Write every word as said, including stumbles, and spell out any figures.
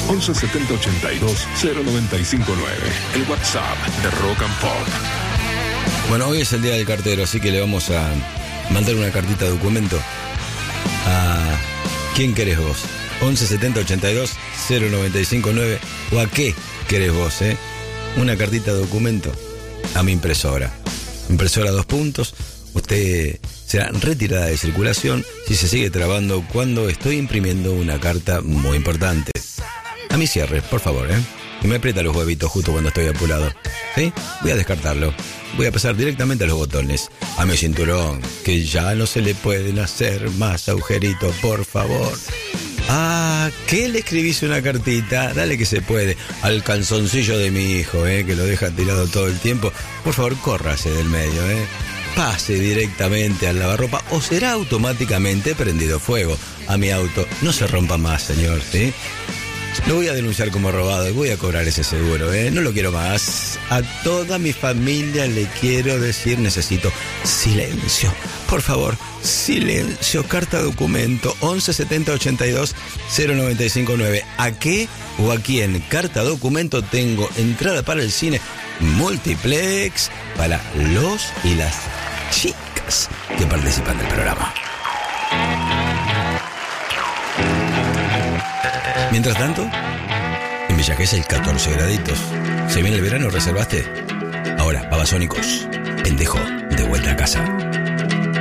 once setenta ochenta y dos cero noventa y cinco nueve. El WhatsApp de Rock and Pop. Bueno, hoy es el día del cartero, así que le vamos a mandar una cartita de documento a ¿quién querés vos? once setenta ochenta y dos cero noventa y cinco nueve. ¿O a qué querés vos, eh? Una cartita de documento a mi impresora. Impresora dos puntos. Usted será retirada de circulación si se sigue trabando cuando estoy imprimiendo una carta muy importante. A mi cierre, por favor, ¿eh? Y me aprieta los huevitos justo cuando estoy apurado. ¿Sí? Voy a descartarlo. Voy a pasar directamente a los botones. A mi cinturón, que ya no se le pueden hacer más agujeritos, por favor. Ah, ¿qué le escribís una cartita? Dale que se puede. Al calzoncillo de mi hijo, ¿eh? Que lo deja tirado todo el tiempo. Por favor, córrase del medio, ¿eh? Pase directamente al lavarropa o será automáticamente prendido fuego a mi auto. No se rompa más, señor, ¿sí? Lo voy a denunciar como robado y voy a cobrar ese seguro, ¿eh? No lo quiero más. A toda mi familia le quiero decir, necesito silencio. Por favor, silencio. Carta documento once setenta ochenta y dos cero noventa y cinco nueve. ¿A qué o a quién? Carta documento. Tengo entrada para el cine multiplex para los y las chicas que participan del programa. Mientras tanto, en Villa Gesell catorce graditos. ¿Se viene el verano? ¿Reservaste? Ahora, Babasónicos, pendejo, de vuelta a casa.